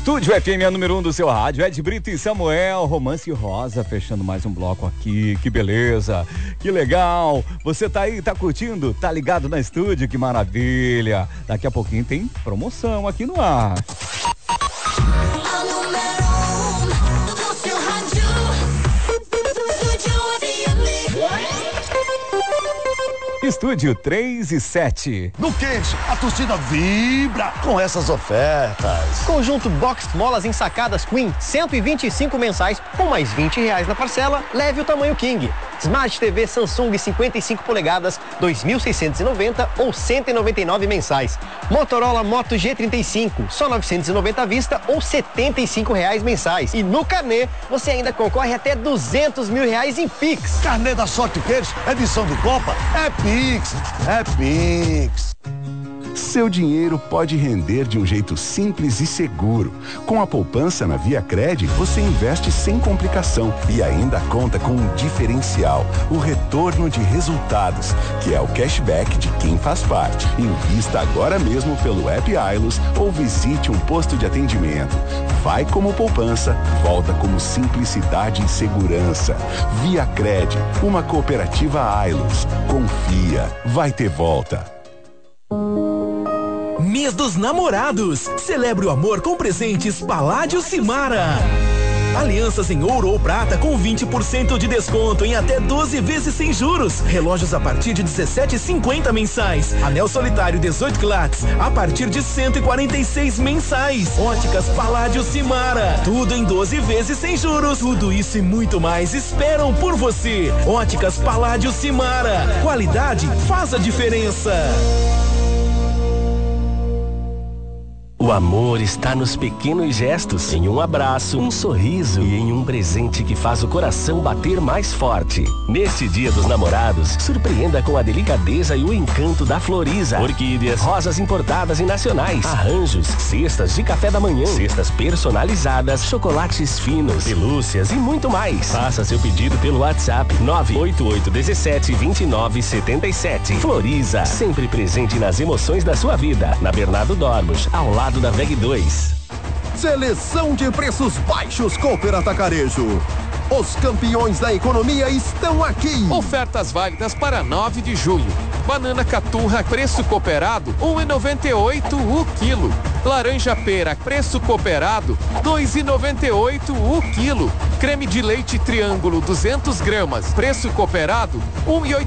Estúdio FM, a número 1 do seu rádio. Ed Brito e Samuel, Romance Rosa, fechando mais um bloco aqui. Que beleza, que legal. Você tá aí, tá curtindo? Tá ligado na estúdio? Que maravilha. Daqui a pouquinho tem promoção aqui no ar. Estúdio 3 e 7. No Queijo, a torcida vibra com essas ofertas. Conjunto Box Molas ensacadas Queen, 125 mensais, com mais R$20 na parcela, leve o tamanho King. Smart TV Samsung 55 polegadas, 2.690 ou 199 mensais. Motorola Moto G35, só 990 à vista ou R$75 mensais. E no Carnê, você ainda concorre até R$200 mil em Pix. Carnê da Sorte Queijo, edição do Copa, é Pix, é Pix. Seu dinheiro pode render de um jeito simples e seguro. Com a poupança na ViaCred, você investe sem complicação e ainda conta com um diferencial, o retorno de resultados, que é o cashback de quem faz parte. Invista agora mesmo pelo app Ailos ou visite um posto de atendimento. Vai como poupança, volta como simplicidade e segurança. ViaCred, uma cooperativa Ailos. Confia, vai ter volta. Mês dos Namorados. Celebre o amor com presentes Paládio Simara. Alianças em ouro ou prata com 20% de desconto em até 12 vezes sem juros. Relógios a partir de 17,50 mensais. Anel solitário 18 quilates a partir de 146 mensais. Óticas Paládio Simara. Tudo em 12 vezes sem juros. Tudo isso e muito mais esperam por você. Óticas Paládio Simara. Qualidade faz a diferença. O amor está nos pequenos gestos, em um abraço, um sorriso e em um presente que faz o coração bater mais forte. Neste Dia dos Namorados, surpreenda com a delicadeza e o encanto da Floriza. Orquídeas, rosas importadas e nacionais, arranjos, cestas de café da manhã, cestas personalizadas, chocolates finos, pelúcias e muito mais. Faça seu pedido pelo WhatsApp 988172977. Floriza, sempre presente nas emoções da sua vida. Na Bernardo Dormos, ao lado da VEG 2. Seleção de preços baixos Cooper Atacarejo. Os campeões da economia estão aqui. Ofertas válidas para 9 de julho. Banana caturra, preço cooperado, R$1,98 o quilo. Laranja pera, preço cooperado, R$2,98 o quilo. Creme de leite triângulo, 200 gramas, preço cooperado, R$1,80.